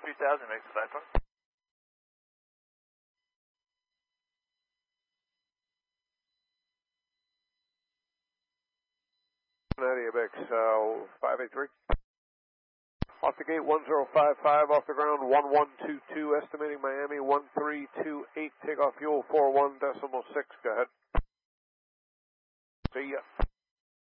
3000, makes the 5 Nadia 583. Off the gate 1055, off the ground 1122, estimating Miami 1328, takeoff fuel 41.6, go ahead. See ya.